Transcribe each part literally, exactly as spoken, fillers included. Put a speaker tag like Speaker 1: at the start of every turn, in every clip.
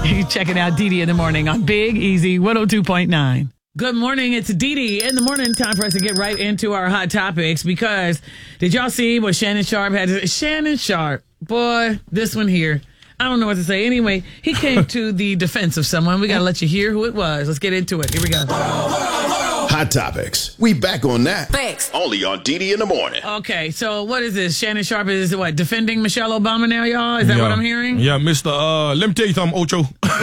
Speaker 1: You're checking out Dee Dee in the morning on Big Easy one oh two point nine. Good morning. It's Dee Dee in the morning. Time for us to get right into our hot topics because did y'all see what Shannon Sharp had to say? Shannon Sharp, boy, this one here. I don't know what to say. Anyway, he came to the defense of someone. We got to let you hear who it was. Let's get into it. Here we go.
Speaker 2: Hot topics. We back on that.
Speaker 3: Thanks.
Speaker 2: Only on Dee Dee in the morning.
Speaker 1: Okay, so what is this? Shannon Sharp is what, defending Michelle Obama now, y'all? Is that
Speaker 4: yeah.
Speaker 1: what I'm hearing?
Speaker 4: Yeah, Mister Uh, let me tell you something, Ocho.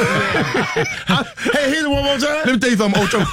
Speaker 5: Hey, hit it one more time.
Speaker 4: Let me tell you something, Ocho.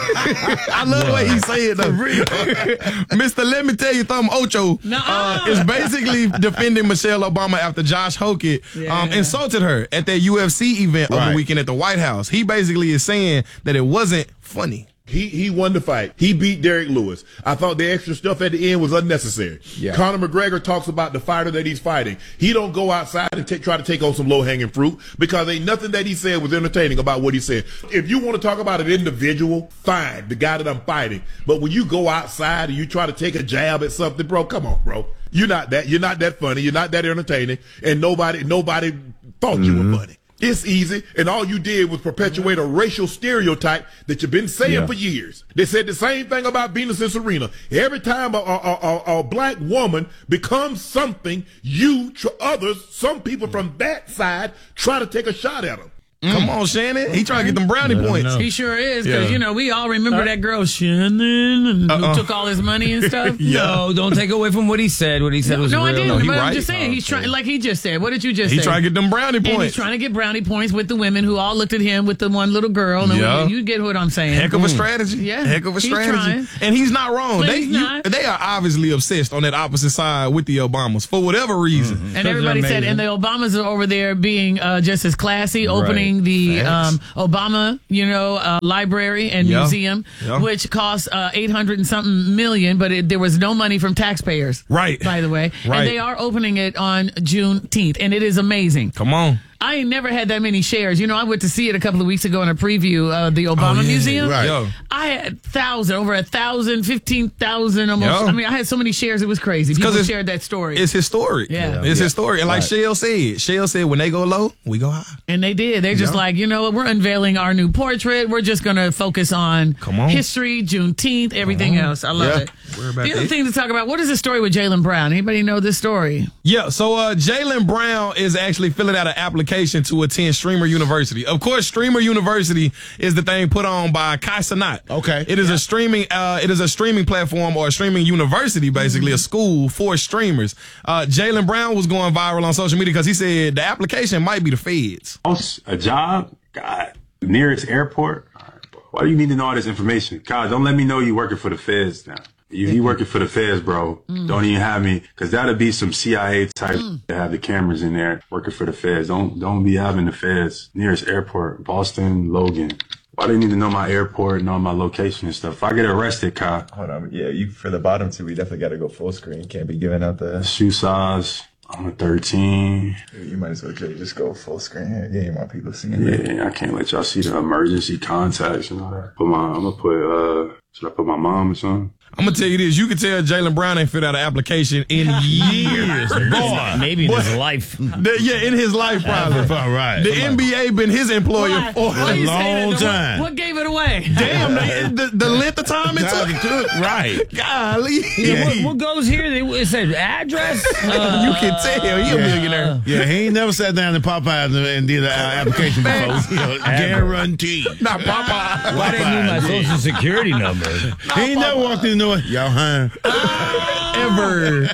Speaker 4: I love the way he say it, though. Mister Let me tell you something, Ocho. Uh, is basically defending Michelle Obama after Josh Hokett
Speaker 1: Yeah.
Speaker 4: um, insulted her at that U F C event
Speaker 5: Right.
Speaker 4: over the weekend at the White House. He basically is saying that it wasn't funny.
Speaker 5: He he won the fight. He beat Derek Lewis. I thought the extra stuff at the end was unnecessary.
Speaker 2: Yeah.
Speaker 5: Conor McGregor talks about the fighter that he's fighting. He don't go outside and take, try to take on some low-hanging fruit because ain't nothing that he said was entertaining about what he said. If you want to talk about an individual, fine, the guy that I'm fighting. But when you go outside and you try to take a jab at something, bro, come on, bro. You're not that. You're not that funny. You're not that entertaining. And nobody nobody thought mm-hmm. you were funny. It's easy, and all you did was perpetuate a racial stereotype that you've been saying
Speaker 4: Yeah.
Speaker 5: for years. They said the same thing about Venus and Serena. Every time a, a, a, a black woman becomes something, you, tr- others, some people from that side try to take a shot at them.
Speaker 4: Mm. Come on, Shannon. He trying to get them brownie points.
Speaker 1: He sure is, because,
Speaker 4: Yeah.
Speaker 1: you know, we all remember that girl Shannon and
Speaker 4: Uh-uh.
Speaker 1: who took all his money and stuff.
Speaker 6: No, don't take away from what he said. What he said
Speaker 1: No,
Speaker 6: was
Speaker 1: no, I
Speaker 6: real.
Speaker 1: didn't.
Speaker 4: No, he
Speaker 1: but I'm
Speaker 4: right.
Speaker 1: just saying, he's trying, like he just said. What did you just
Speaker 4: He
Speaker 1: say?
Speaker 4: trying to get them brownie
Speaker 1: And he's
Speaker 4: points.
Speaker 1: trying to get brownie points with the women who all looked at him with the one little girl. And
Speaker 4: Yeah.
Speaker 1: you get what I'm saying.
Speaker 4: Heck of a strategy.
Speaker 1: Yeah.
Speaker 4: Heck of a
Speaker 1: He's
Speaker 4: strategy.
Speaker 1: trying.
Speaker 4: And he's not wrong.
Speaker 1: But
Speaker 4: They
Speaker 1: he's
Speaker 4: you-
Speaker 1: not.
Speaker 4: they are obviously obsessed on that opposite side with the Obamas for whatever reason.
Speaker 1: And
Speaker 6: Because
Speaker 1: everybody
Speaker 6: they're
Speaker 1: said, and the Obamas are over there being uh, just as classy, opening the um, Obama, you know, uh, library and
Speaker 4: Yeah.
Speaker 1: museum,
Speaker 4: Yeah.
Speaker 1: which costs uh, eight hundred and something million, but it, there was no money from taxpayers.
Speaker 4: Right.
Speaker 1: By the way.
Speaker 4: Right.
Speaker 1: And they are opening it on Juneteenth, and it is amazing.
Speaker 4: Come on.
Speaker 1: I ain't never had that many shares. You know, I went to see it a couple of weeks ago in a preview of the Obama
Speaker 4: Oh, yeah.
Speaker 1: Museum.
Speaker 5: Right.
Speaker 4: Yo.
Speaker 1: I had thousand, over a thousand, fifteen thousand almost.
Speaker 4: Yo.
Speaker 1: I mean, I had so many shares, it was crazy.
Speaker 4: 'cause
Speaker 1: People
Speaker 4: it's-
Speaker 1: shared that story.
Speaker 4: It's historic.
Speaker 1: Yeah.
Speaker 4: It's
Speaker 5: Yeah.
Speaker 4: historic. And like Shell said, Shell said when they go low, we go high.
Speaker 1: And they did. They're just
Speaker 4: Yeah.
Speaker 1: like, you know what? We're unveiling our new portrait. We're just going to focus on
Speaker 4: Come on.
Speaker 1: history, Juneteenth, everything else. I love
Speaker 4: Yeah.
Speaker 1: it.
Speaker 4: Worry about
Speaker 1: The other
Speaker 4: that.
Speaker 1: thing to talk about, what is the story with Jaylen Brown? Anybody know this story?
Speaker 4: Yeah, so uh, Jaylen Brown is actually filling out an application to attend Streamer University. Of course, Streamer University is the thing put on by Kai Cenat.
Speaker 5: Okay.
Speaker 4: It is a streaming uh, it is a streaming platform or a streaming university, basically, a school for streamers. Uh, Jaylen Brown was going viral on social media because he said the application might be the feds.
Speaker 7: House, a job, God, nearest airport. Why do you need to know all this information? God, don't let me know you working for the feds now. If you working for the feds, bro, don't even have me, because that'll be some C I A type to have the cameras in there working for the feds. Don't don't be having the feds nearest airport, Boston, Logan. Why do you need to know my airport and all my location and stuff? If I get arrested, Kyle,
Speaker 8: Hold on, yeah, you for the bottom two, we definitely got to go full screen. Can't be giving out the.
Speaker 7: shoe size, I'm a thirteen.
Speaker 8: You might as well just go full screen here. Yeah, you want people seeing it.
Speaker 7: Yeah, I can't let y'all see the emergency contacts and all that. Put my, I'm gonna put, uh, should I put my mom or something?
Speaker 4: I'm gonna tell you this: you can tell Jaylen Brown ain't filled out an application in years. Boy,
Speaker 6: Maybe in his life.
Speaker 4: The- yeah, in his life, probably.
Speaker 5: All right.
Speaker 4: The N B A been his employer
Speaker 1: Why?
Speaker 4: for
Speaker 1: Why
Speaker 4: a
Speaker 1: you say
Speaker 5: long
Speaker 1: that?
Speaker 5: time.
Speaker 1: What, what gave it away?
Speaker 4: damn the, the, the length of time it
Speaker 5: Time
Speaker 4: took.
Speaker 5: it took, right.
Speaker 4: Golly,
Speaker 6: What, what goes here? They, it said address. Uh,
Speaker 4: you can tell he a millionaire.
Speaker 5: Yeah, he ain't never sat down in Popeyes and, and did an application before. You know, guaranteed.
Speaker 4: Not Popeye.
Speaker 6: why didn't need my social security number?
Speaker 5: He ain't never walked in the door. Y'all high.
Speaker 4: Ever.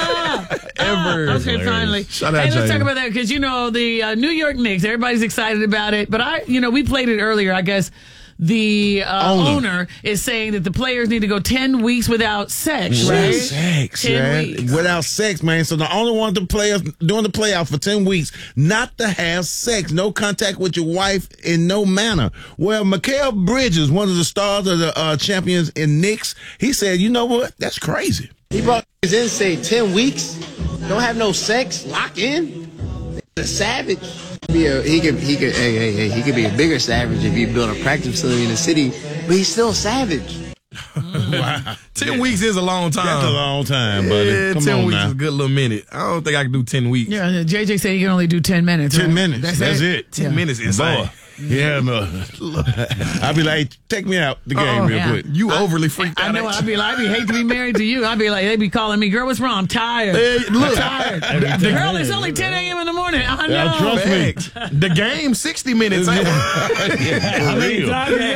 Speaker 4: Ever.
Speaker 1: Okay, finally.
Speaker 4: Shout out,
Speaker 1: hey, let's
Speaker 4: Jaylen.
Speaker 1: talk about that because, you know, the uh, New York Knicks, everybody's excited about it. But, I, you know, we played it earlier. I guess the uh,
Speaker 5: Owner.
Speaker 1: owner is saying that the players need to go ten weeks without sex, right?
Speaker 5: Sex,
Speaker 1: ten
Speaker 5: man.
Speaker 1: weeks.
Speaker 5: Without sex, man. So the only one the players doing the playoff for ten weeks, not to have sex, no contact with your wife in no manner. Well, Mikal Bridges, one of the stars of the uh, champions in Knicks, he said, you know what? That's crazy.
Speaker 9: He brought his in, say ten weeks, don't have no sex, lock in. A savage. Be a, he could, he could, hey, hey, hey, he could be a bigger savage if he built a practice facility in the city, but he's still a savage.
Speaker 4: Wow. ten weeks is a long time.
Speaker 5: That's a long time, buddy.
Speaker 4: Yeah,
Speaker 5: Come
Speaker 4: ten
Speaker 5: on
Speaker 4: weeks
Speaker 5: now.
Speaker 4: is a good little minute. I don't think I can do ten weeks.
Speaker 1: Yeah, J J said he can only do ten minutes.
Speaker 5: Ten
Speaker 1: right?
Speaker 5: minutes.
Speaker 1: That's,
Speaker 5: That's
Speaker 1: it.
Speaker 5: it.
Speaker 4: ten
Speaker 1: Yeah.
Speaker 4: minutes is insane.
Speaker 5: Boy. Yeah, no. I'll be like, take me out the game
Speaker 4: Uh-uh.
Speaker 5: real
Speaker 1: Yeah.
Speaker 5: quick.
Speaker 4: You overly freaked
Speaker 1: I
Speaker 4: out.
Speaker 1: know.
Speaker 4: ain't
Speaker 1: I'd
Speaker 4: you?
Speaker 1: be like, I'd be hate to be married to you. I'd be like, they'd be calling me, girl, what's wrong? I'm tired.
Speaker 4: Hey, look,
Speaker 1: I'm tired. Girl, it's only ten a.m. in the morning. I know.
Speaker 5: Yeah, trust me.
Speaker 4: Facts. The game, sixty minutes. ain't it?
Speaker 5: For real.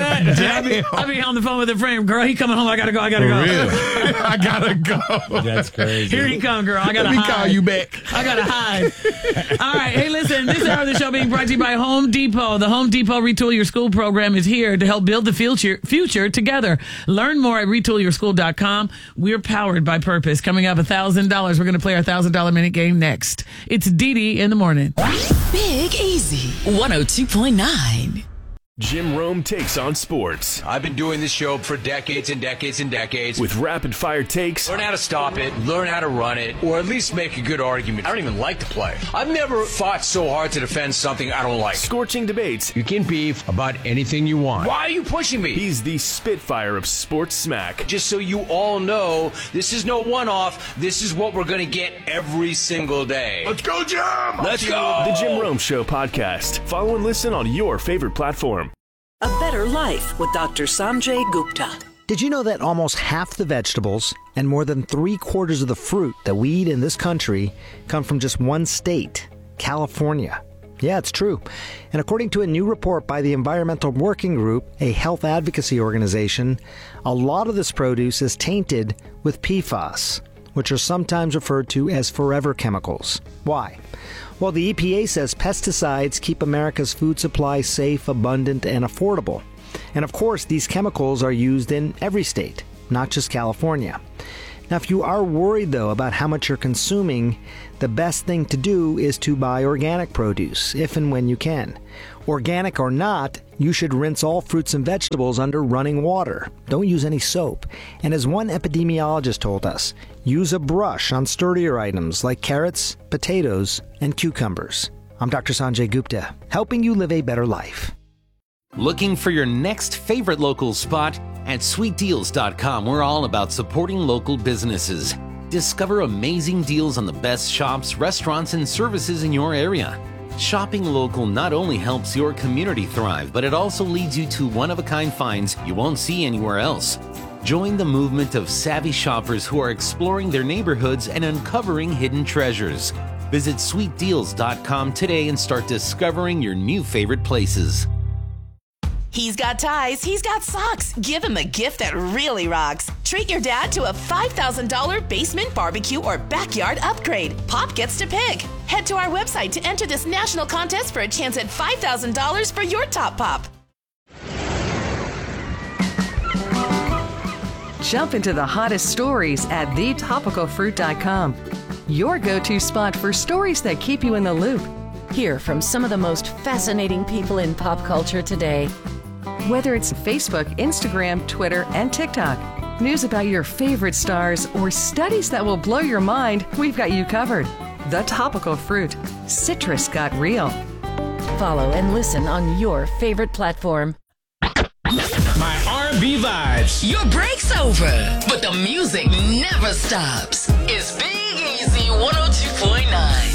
Speaker 1: I'd be, I'd be on the phone with a friend. Girl, he coming home. I gotta go. I gotta
Speaker 5: For
Speaker 1: go.
Speaker 5: real.
Speaker 4: I gotta go.
Speaker 6: That's crazy.
Speaker 1: Here he come, girl. I gotta
Speaker 4: Let me
Speaker 1: hide.
Speaker 4: call you back.
Speaker 1: I gotta hide. All right. Hey, listen, this hour of the show being brought to you by Home Depot. The Home Depot Retool Your School program is here to help build the future future together. Learn more at retool your school dot com. We're powered by purpose. Coming up, one thousand dollars. We're going to play our one thousand dollars minute game next. It's Dee Dee in the morning.
Speaker 3: Big Easy, one oh two point nine.
Speaker 10: Jim Rome takes on sports.
Speaker 11: I've been doing this show for decades and decades and decades.
Speaker 10: With rapid fire takes.
Speaker 11: Learn how to stop it, learn how to run it, or at least make a good argument. I don't even like to play. I've never fought so hard to defend something I don't like.
Speaker 10: Scorching debates.
Speaker 11: You can beef about anything you want. Why are you pushing me?
Speaker 10: He's the Spitfire of sports smack.
Speaker 11: Just so you all know, this is no one-off. This is what we're going to get every single day.
Speaker 5: Let's go, Jim!
Speaker 11: Let's go!
Speaker 10: The Jim Rome Show podcast. Follow and listen on your favorite platform.
Speaker 3: A better life with Doctor Sanjay Gupta.
Speaker 12: Did you know that almost half the vegetables and more than three quarters of the fruit that we eat in this country come from just one state, California? Yeah, it's true. And according to a new report by the Environmental Working Group, a health advocacy organization, a lot of this produce is tainted with P FAS, which are sometimes referred to as forever chemicals. Why? Well, the E P A says pesticides keep America's food supply safe, abundant, and affordable. And of course, these chemicals are used in every state, not just California. Now, if you are worried, though, about how much you're consuming, the best thing to do is to buy organic produce, if and when you can. Organic or not, you should rinse all fruits and vegetables under running water. Don't use any soap. And as one epidemiologist told us, use a brush on sturdier items like carrots, potatoes, and cucumbers. I'm Doctor Sanjay Gupta, helping you live a better life.
Speaker 13: Looking for your next favorite local spot? At sweet deals dot com, we're all about supporting local businesses. Discover amazing deals on the best shops, restaurants, and services in your area. Shopping local not only helps your community thrive, but it also leads you to one-of-a-kind finds you won't see anywhere else. Join the movement of savvy shoppers who are exploring their neighborhoods and uncovering hidden treasures. Visit sweet deals dot com today and start discovering your new favorite places.
Speaker 3: He's got ties, he's got socks. Give him a gift that really rocks. Treat your dad to a five thousand dollars basement barbecue or backyard upgrade. Pop gets to pick. Head to our website to enter this national contest for a chance at five thousand dollars for your top pop.
Speaker 14: Jump into the hottest stories at the topical fruit dot com. Your go-to spot for stories that keep you in the loop.
Speaker 15: Hear from some of the most fascinating people in pop culture today.
Speaker 14: Whether it's Facebook, Instagram, Twitter, and TikTok, news about your favorite stars, or studies that will blow your mind, we've got you covered. The Topical Fruit. Citrus got real.
Speaker 15: Follow and listen on your favorite platform.
Speaker 6: My R and B vibes.
Speaker 3: Your break's over, but the music never stops. It's Big Easy one oh two point nine.